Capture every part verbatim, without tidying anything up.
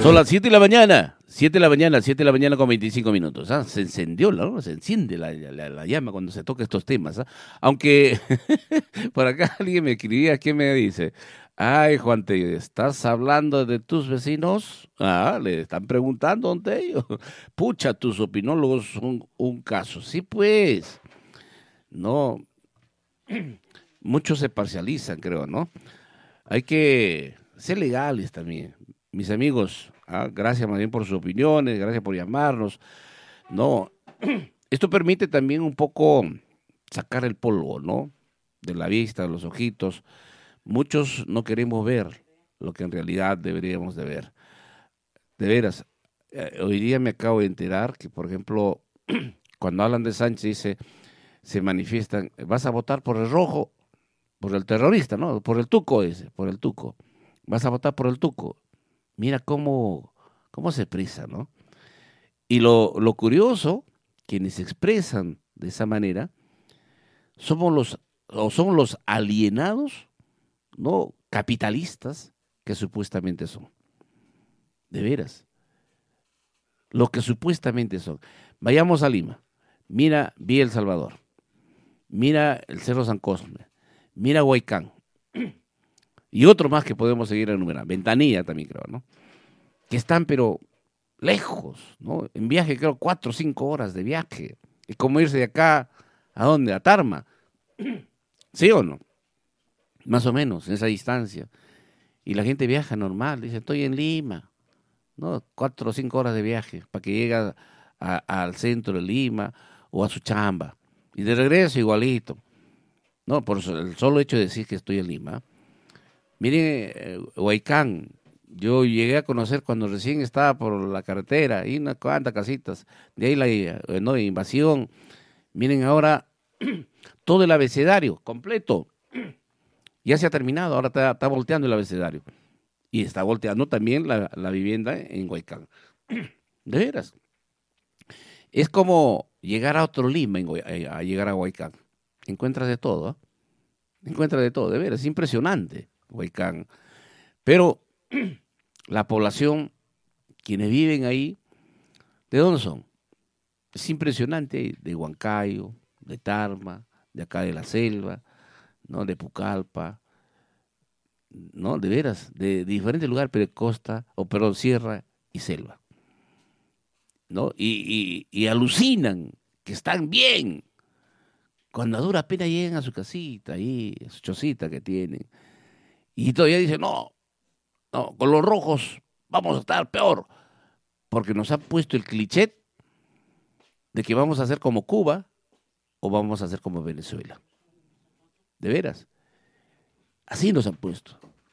Son las siete de la mañana, siete de la mañana, siete de la mañana con veinticinco minutos. ¿Ah? Se encendió, ¿no? Se enciende la, la, la llama cuando se toca estos temas. ¿Ah? Aunque por acá alguien me escribía, ¿qué me dice? Ay, Juan, ¿te estás hablando de tus vecinos? Ah, le están preguntando dónde ellos. Pucha, tus opinólogos son un caso. Sí, pues. No, muchos se parcializan, creo, ¿no? Hay que ser legales también. Mis amigos, ah, gracias más bien por sus opiniones, gracias por llamarnos. No, esto permite también un poco sacar el polvo, ¿no? De la vista, de los ojitos. Muchos no queremos ver lo que en realidad deberíamos de ver. De veras, eh, hoy día me acabo de enterar que, por ejemplo, cuando hablan de Sánchez, dice, se manifiestan, vas a votar por el rojo, por el terrorista, ¿no? Por el tuco, dice, por el tuco. Vas a votar por el tuco. Mira cómo, cómo se expresa, ¿no? Y lo, lo curioso, quienes se expresan de esa manera, somos los, o son los alienados, ¿no? Capitalistas que supuestamente son. De veras. Lo que supuestamente son. Vayamos a Lima. Mira Villa El Salvador. Mira el Cerro San Cosme. Mira Huaycán. Y otro más que podemos seguir enumerando. Ventanilla también creo, ¿no? Que están pero lejos, ¿no? En viaje creo cuatro o cinco horas de viaje. Es como irse de acá, ¿a dónde? A Tarma. ¿Sí o no? Más o menos, en esa distancia. Y la gente viaja normal, dice, estoy en Lima, ¿no? Cuatro o cinco horas de viaje para que llegue a, a, al centro de Lima o a su chamba. Y de regreso igualito. No, por el solo hecho de decir que estoy en Lima. Miren, eh, Huaycán, yo llegué a conocer cuando recién estaba por la carretera, y unas cuantas casitas, de ahí la eh, no, invasión. Miren ahora todo el abecedario completo. Ya se ha terminado, ahora está, está volteando el abecedario. Y está volteando también la, la vivienda en Huaycán. De veras. Es como llegar a otro Lima, en, a llegar a Huaycán. Encuentras de todo, ¿eh? Encuentras de todo, de veras, es impresionante Huaycán. Pero la población, quienes viven ahí, ¿de dónde son? Es impresionante, de Huancayo, de Tarma, de acá de la selva, ¿no? De Pucallpa, ¿no? De veras, de, de diferentes lugares, pero de costa, o perdón, sierra y selva, ¿no? Y, y, y alucinan que están bien, cuando a dura pena llegan a su casita, ahí, a su chocita que tienen, y todavía dicen, no, no, con los rojos vamos a estar peor, porque nos han puesto el cliché de que vamos a hacer como Cuba o vamos a hacer como Venezuela. De veras. Así nos han puesto.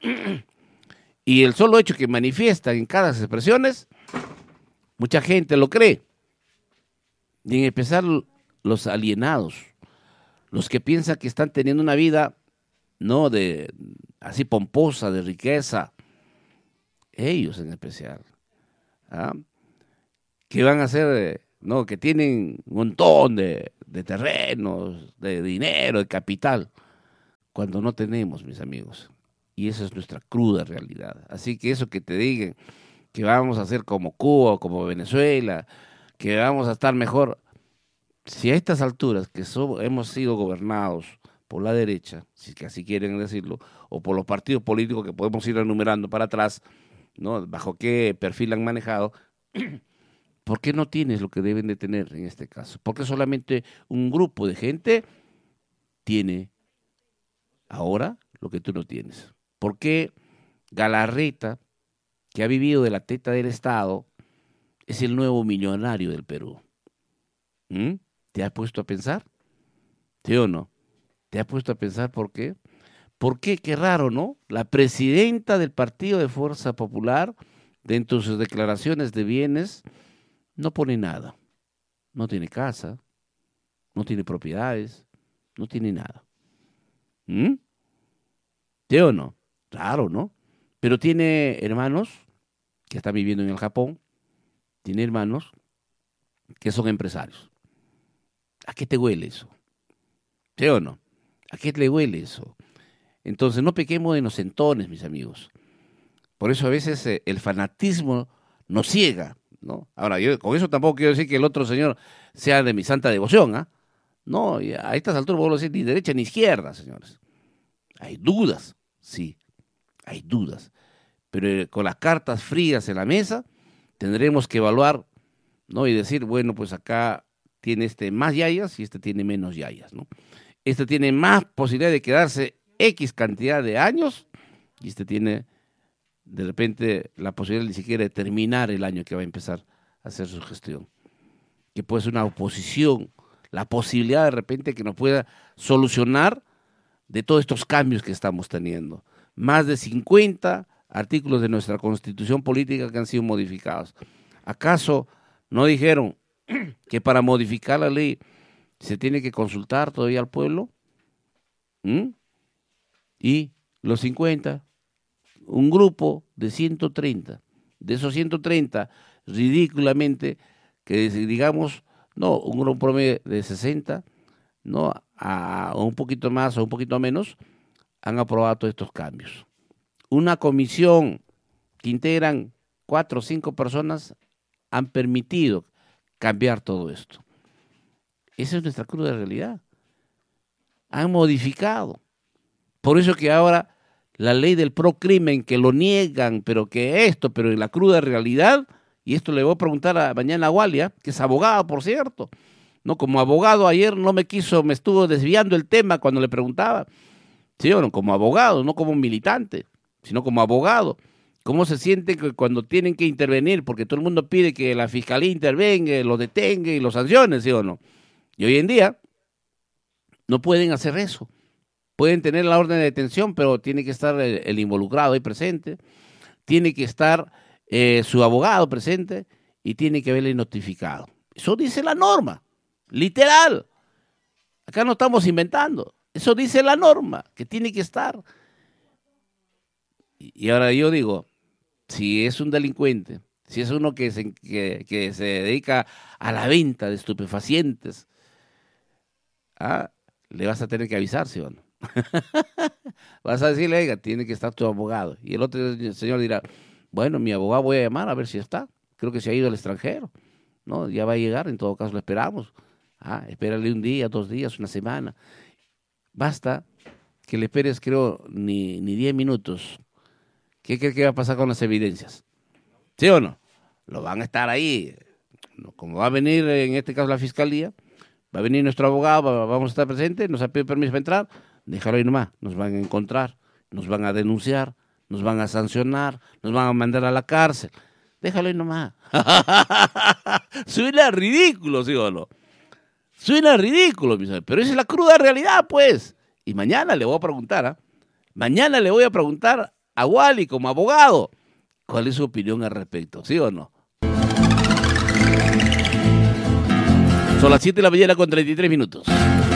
Y el solo hecho que manifiestan en cada expresiones, mucha gente lo cree. Y en especial los alienados, los que piensan que están teniendo una vida no de así pomposa, de riqueza, ellos en especial, ¿ah? Que van a ser, no, que tienen un montón de, de terrenos, de dinero, de capital, cuando no tenemos, mis amigos. Y esa es nuestra cruda realidad. Así que eso que te digan que vamos a ser como Cuba o como Venezuela, que vamos a estar mejor, si a estas alturas que somos, hemos sido gobernados por la derecha, si que así quieren decirlo, o por los partidos políticos que podemos ir enumerando para atrás, ¿no? Bajo qué perfil han manejado, ¿por qué no tienes lo que deben de tener en este caso? ¿Por qué solamente un grupo de gente tiene ahora lo que tú no tienes? ¿Por qué Galarreta, que ha vivido de la teta del Estado, es el nuevo millonario del Perú? ¿Mm? ¿Te has puesto a pensar? ¿Sí o no? ¿Te has puesto a pensar por qué? ¿Por qué? Qué raro, ¿no? La presidenta del Partido de Fuerza Popular, dentro de sus declaraciones de bienes, no pone nada. No tiene casa, no tiene propiedades, no tiene nada. ¿Mm? ¿Sí o no? Raro, ¿no? Pero tiene hermanos que están viviendo en el Japón, tiene hermanos que son empresarios. ¿A qué te huele eso? ¿Sí o no? ¿A qué le huele eso? Entonces no pequemos de inocentones, mis amigos. Por eso a veces eh, el fanatismo nos ciega, ¿no? Ahora, yo con eso tampoco quiero decir que el otro señor sea de mi santa devoción, ¿ah? No, y a estas alturas vuelvo a decir ni derecha ni izquierda, señores. Hay dudas, sí, hay dudas. Pero eh, con las cartas frías en la mesa, tendremos que evaluar, ¿no? Y decir, bueno, pues acá tiene este más yayas y este tiene menos yayas, ¿no? Este tiene más posibilidad de quedarse X cantidad de años y este tiene, de repente, la posibilidad ni siquiera de terminar el año que va a empezar a hacer su gestión. Que puede ser una oposición, la posibilidad de repente que nos pueda solucionar de todos estos cambios que estamos teniendo. Más de cincuenta artículos de nuestra Constitución política que han sido modificados. ¿Acaso no dijeron que para modificar la ley se tiene que consultar todavía al pueblo? ¿Mm? Y los cincuenta, un grupo de ciento treinta, de esos ciento treinta, ridículamente, que digamos, no, un grupo promedio de sesenta, no, a, a un poquito más o un poquito menos, han aprobado todos estos cambios. Una comisión que integran cuatro o cinco personas han permitido cambiar todo esto. Esa es nuestra cruda realidad. Han modificado. Por eso que ahora la ley del procrimen, que lo niegan, pero que esto, pero en la cruda realidad, y esto le voy a preguntar a, mañana a Walia, que es abogado, por cierto, no, como abogado ayer no me quiso, me estuvo desviando el tema cuando le preguntaba, sí o no, como abogado, no como militante, sino como abogado. ¿Cómo se siente que cuando tienen que intervenir? Porque todo el mundo pide que la fiscalía intervenga, lo detenga y lo sancione, ¿sí o no? Y hoy en día no pueden hacer eso. Pueden tener la orden de detención, pero tiene que estar el, el involucrado ahí presente, tiene que estar eh, su abogado presente y tiene que haberle notificado. Eso dice la norma, literal. Acá no estamos inventando. Eso dice la norma, que tiene que estar. Y ahora yo digo, si es un delincuente, si es uno que se, que, que se dedica a la venta de estupefacientes, ¿ah? Le vas a tener que avisar, ¿sí o no? Vas a decirle, oiga, tiene que estar tu abogado. Y el otro señor dirá, bueno, mi abogado voy a llamar a ver si está. Creo que se ha ido al extranjero, ¿no? Ya va a llegar, en todo caso lo esperamos. Ah, espérale un día, dos días, una semana. Basta que le esperes, creo, ni, ni diez minutos. ¿Qué cree que va a pasar con las evidencias? ¿Sí o no? Lo van a estar ahí. Como va a venir, en este caso, la fiscalía, va a venir nuestro abogado, va, vamos a estar presentes, nos ha pedido permiso para entrar, déjalo ahí nomás. Nos van a encontrar, nos van a denunciar, nos van a sancionar, nos van a mandar a la cárcel. Déjalo ahí nomás. Suena ridículo, ¿sí o no? Suena ridículo, mis amigos, pero esa es la cruda realidad, pues. Y mañana le voy a preguntar, ¿ah? ¿eh? Mañana le voy a preguntar a Wally como abogado, ¿cuál es su opinión al respecto? ¿Sí o no? Son las siete de la mañana con treinta y tres minutos.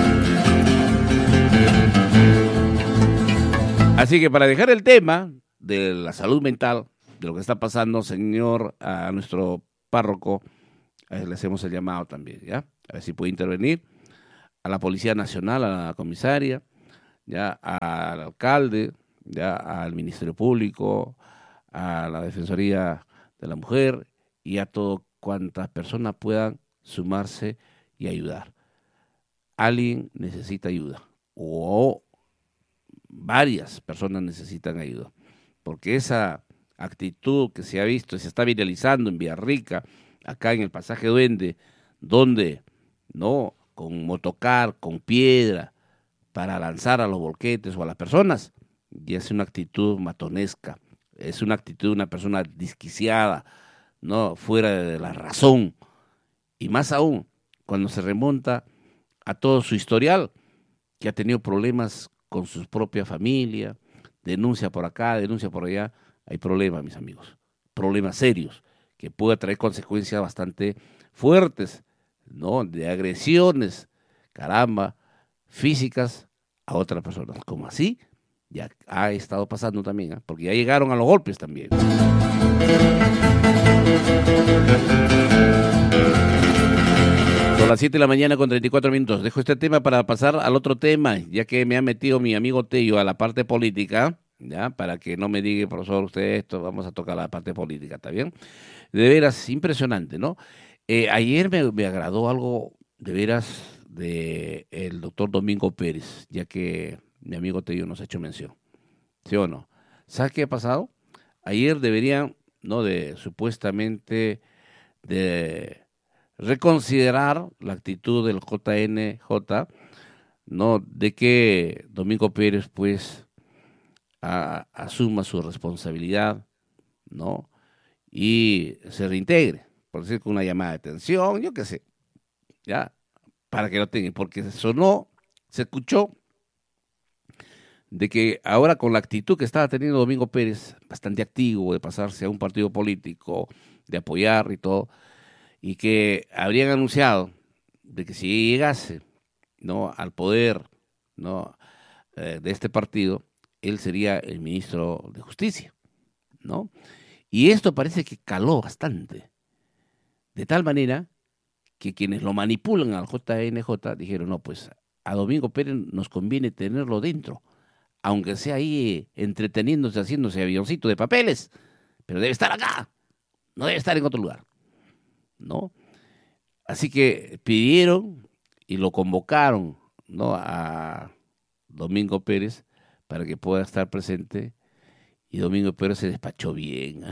Así que para dejar el tema de la salud mental, de lo que está pasando, señor, a nuestro párroco, eh, le hacemos el llamado también, ¿ya? A ver si puede intervenir, a la Policía Nacional, a la comisaria, ya, al alcalde, ya, al Ministerio Público, a la Defensoría de la Mujer y a todo cuantas personas puedan sumarse y ayudar. Alguien necesita ayuda o varias personas necesitan ayuda, porque esa actitud que se ha visto y se está viralizando en Villarrica, acá en el Pasaje Duende, donde no con motocar, con piedra, para lanzar a los volquetes o a las personas, y es una actitud matonesca, es una actitud de una persona desquiciada, no fuera de la razón, y más aún cuando se remonta a todo su historial, que ha tenido problemas con su propia familia, denuncia por acá, denuncia por allá. Hay problemas, mis amigos, problemas serios, que pueden traer consecuencias bastante fuertes, ¿no? De agresiones, caramba, físicas a otras personas. Como así, ya ha estado pasando también, ¿eh? Porque ya llegaron a los golpes también. Son las siete de la mañana con treinta y cuatro minutos. Dejo este tema para pasar al otro tema, ya que me ha metido mi amigo Tello a la parte política, ¿ya? Para que no me diga, profesor, usted esto, vamos a tocar la parte política, ¿está bien? De veras, impresionante, ¿no? Eh, ayer me, me agradó algo, de veras, de el doctor Domingo Pérez, ya que mi amigo Tello nos ha hecho mención, ¿sí o no? ¿Sabes qué ha pasado? Ayer deberían, ¿no? De supuestamente de reconsiderar la actitud del J N J, ¿no? De que Domingo Pérez, pues, a- asuma su responsabilidad, ¿no? Y se reintegre, por decir con una llamada de atención, yo qué sé, ya, para que lo tengan, porque sonó, se escuchó de que ahora con la actitud que estaba teniendo Domingo Pérez, bastante activo, de pasarse a un partido político, de apoyar y todo, y que habrían anunciado de que si llegase, ¿no? Al poder, ¿no? Eh, de este partido, él sería el ministro de Justicia, ¿no? Y esto parece que caló bastante, de tal manera que quienes lo manipulan al J N J dijeron, no, pues a Domingo Pérez nos conviene tenerlo dentro, aunque sea ahí eh, entreteniéndose, haciéndose avioncito de papeles, pero debe estar acá, no debe estar en otro lugar, ¿no? Así que pidieron y lo convocaron, ¿no? A Domingo Pérez para que pueda estar presente, y Domingo Pérez se despachó bien,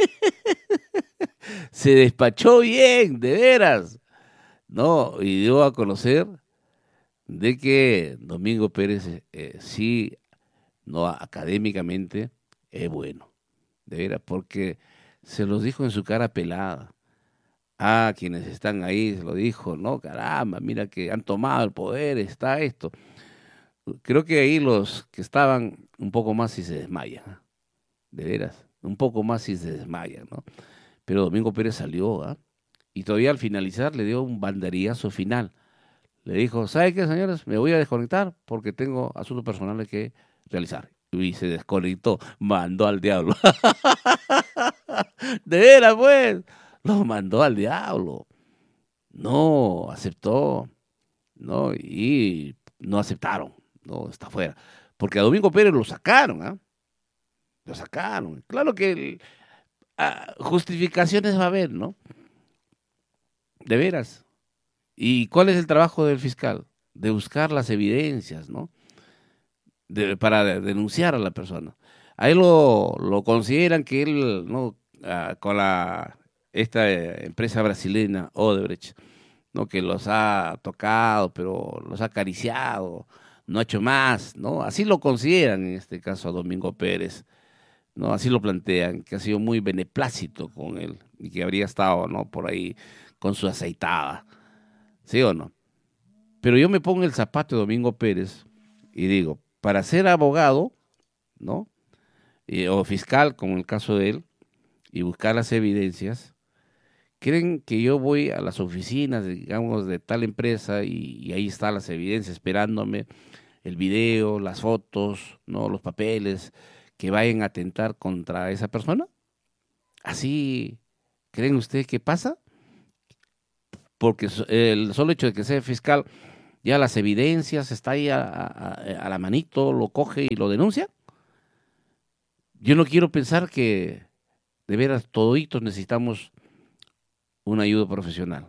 se despachó bien, de veras, ¿no? Y dio a conocer de que Domingo Pérez eh, eh, sí, no académicamente es bueno, de veras, porque se los dijo en su cara pelada. A quienes están ahí se lo dijo, no, caramba, mira que han tomado el poder, está esto. Creo que ahí los que estaban un poco más y se desmayan, ¿ah? De veras, un poco más y se desmayan, ¿no? Pero Domingo Pérez salió, ¿ah? Y todavía al finalizar le dio un banderillazo final. Le dijo, ¿sabe qué, señores? Me voy a desconectar porque tengo asuntos personales que realizar. Y se desconectó, mandó al diablo. De veras, pues, lo mandó al diablo. No aceptó, ¿no? Y no aceptaron, no, está fuera. Porque a Domingo Pérez lo sacaron, ¿ah? Lo sacaron. Claro que el- ah, justificaciones va a haber, ¿no? De veras. ¿Y cuál es el trabajo del fiscal? De buscar las evidencias, ¿no? De- para de- denunciar a la persona. Ahí lo, lo consideran que él, ¿no? Ah, con la esta eh, empresa brasileña Odebrecht, ¿no? Que los ha tocado, pero los ha acariciado, no ha hecho más, ¿no? Así lo consideran en este caso a Domingo Pérez, ¿no? Así lo plantean, que ha sido muy beneplácito con él y que habría estado, ¿no? Por ahí con su aceitada, ¿sí o no? Pero yo me pongo el zapato de Domingo Pérez y digo, para ser abogado, ¿no? Y- o fiscal, como en el caso de él, y buscar las evidencias, creen que yo voy a las oficinas, digamos, de tal empresa y, y ahí están las evidencias esperándome, el video, las fotos, ¿no? Los papeles que vayan a atentar contra esa persona. ¿Así creen ustedes que pasa? Porque so- el solo hecho de que sea fiscal, ya las evidencias está ahí a, a- a la manito, lo coge y lo denuncia. Yo no quiero pensar que de veras toditos necesitamos una ayuda profesional.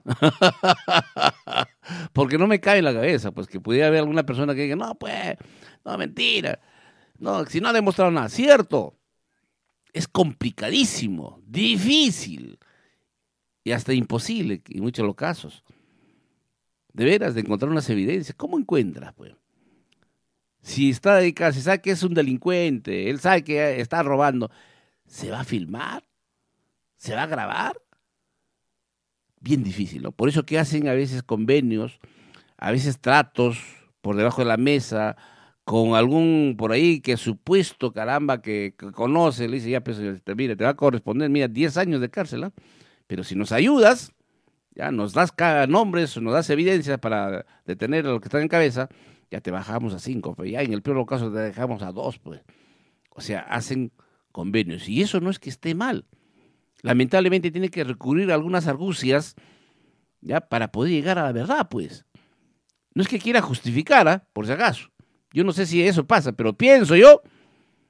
Porque no me cae en la cabeza, pues que pudiera haber alguna persona que diga, no, pues, no, mentira, no, si no ha demostrado nada, cierto, es complicadísimo, difícil y hasta imposible en muchos de los casos. De veras, de encontrar unas evidencias, ¿cómo encuentras, pues? Si está dedicado, si sabe que es un delincuente, él sabe que está robando, ¿se va a filmar? ¿Se va a grabar? Bien difícil, ¿no? Por eso que hacen a veces convenios, a veces tratos por debajo de la mesa, con algún por ahí que supuesto, caramba, que, que conoce, le dice, ya, pues, este, mira, te va a corresponder, mira, diez años de cárcel, ¿ah? Pero si nos ayudas, ya nos das cada nombres, nos das evidencias para detener a los que están en cabeza, ya te bajamos a cinco, pero ya en el peor de los casos te dejamos a dos, pues. O sea, hacen convenios. Y eso no es que esté mal. Lamentablemente tiene que recurrir a algunas argucias, ya, para poder llegar a la verdad, pues. No es que quiera justificar, ¿ah? Por si acaso. Yo no sé si eso pasa, pero pienso yo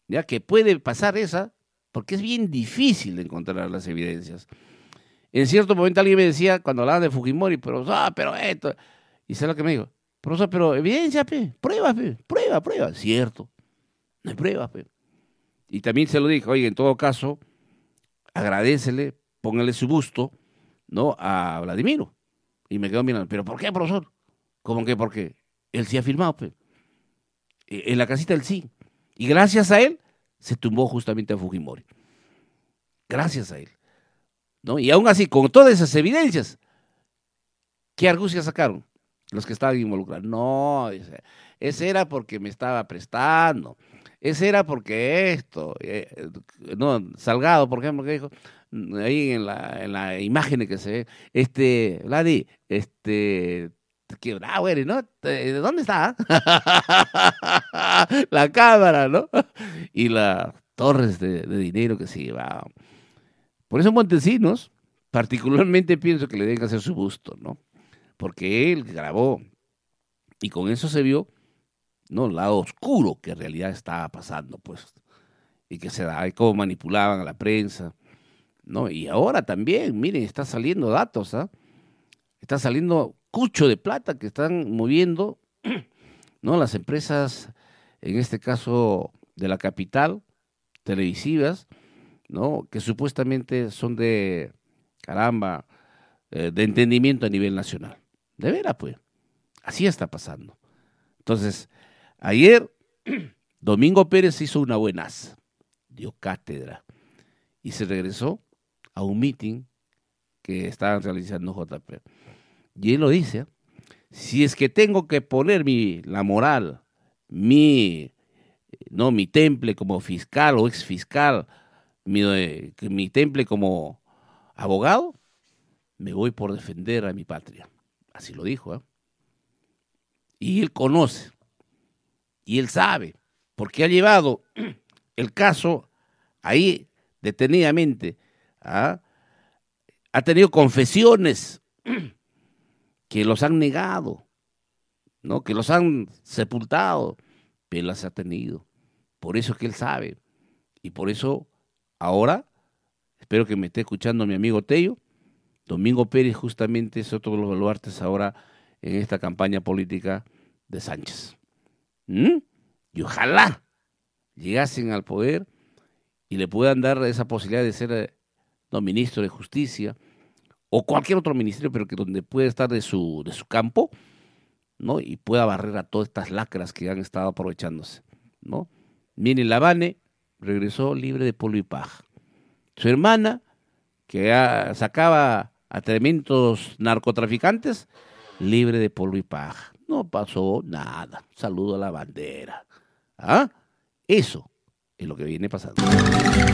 ya que puede pasar esa, porque es bien difícil de encontrar las evidencias. En cierto momento alguien me decía, cuando hablaban de Fujimori, pero, ah, pero esto, y sé lo que me dijo, profesor, pero evidencia, pe, prueba, pe, prueba, prueba, cierto, no hay pruebas, pe. Y también se lo dije, oye, en todo caso, agradécele, póngale su busto, ¿no?, a Vladimiro. Y me quedo mirando, ¿pero por qué, profesor? ¿Cómo que por qué? Él sí ha firmado, pe. En la casita del sí. Y gracias a él se tumbó justamente a Fujimori. Gracias a él, ¿no? Y aún así, con todas esas evidencias, ¿qué argucia sacaron los que estaban involucrados? No, ese, ese era porque me estaba prestando, ese era porque esto, eh, no, Salgado, por ejemplo, que dijo, ahí en la, en la imagen que se ve, este, Vladi, este, qué bravo eres, ¿no? ¿De dónde está? La cámara, ¿no? Y las torres de, de dinero que se llevaban. Por eso Montesinos, particularmente pienso que le deben hacer su busto, ¿no? Porque él grabó y con eso se vio, ¿no?, el lado oscuro que en realidad estaba pasando, pues, y que se da, y cómo manipulaban a la prensa, ¿no? Y ahora también, miren, está saliendo datos, ¿ah? Está saliendo cucho de plata que están moviendo, ¿no?, las empresas, en este caso de la capital, televisivas, ¿no?, que supuestamente son de, caramba, eh, de entendimiento a nivel nacional. De veras, pues, así está pasando. Entonces, ayer, Domingo Pérez hizo una buenaza, dio cátedra, y se regresó a un meeting que estaban realizando J P. Y él lo dice, si es que tengo que poner mi, la moral, mi, no, mi temple como fiscal o exfiscal, mi, eh, mi temple como abogado, me voy por defender a mi patria. Así lo dijo, ¿eh? Y él conoce, y él sabe, porque ha llevado el caso ahí detenidamente, ¿ah? Ha tenido confesiones que los han negado, ¿no?, que los han sepultado, pero las ha tenido. Por eso es que él sabe, y por eso ahora, espero que me esté escuchando mi amigo Tello, Domingo Pérez justamente es otro de los baluartes ahora en esta campaña política de Sánchez. ¿Mm? Y ojalá llegasen al poder y le puedan dar esa posibilidad de ser eh, no, ministro de Justicia o cualquier otro ministerio, pero que donde pueda estar de su, de su campo, ¿no?, y pueda barrer a todas estas lacras que han estado aprovechándose, ¿no? Miren, Lavane regresó libre de polvo y paja. Su hermana, que a, sacaba a tremendos narcotraficantes, libre de polvo y paja. No pasó nada. Saludo a la bandera. ¿Ah? Eso es lo que viene pasando.